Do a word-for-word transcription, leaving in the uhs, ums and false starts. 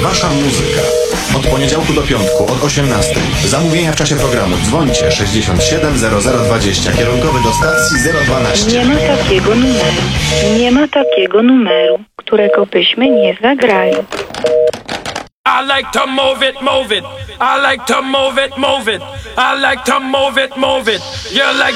Wasza muzyka. Od poniedziałku do piątku, od osiemnastej. Zamówienia w czasie programu. Dzwońcie sześćdziesiąt siedem zero zero dwadzieścia. Kierunkowy do stacji zero dwanaście. Nie ma takiego numeru. Nie ma takiego numeru, którego byśmy nie zagrali. I like to move it, move it. I like to move it, move it. I like to move it, move it. You like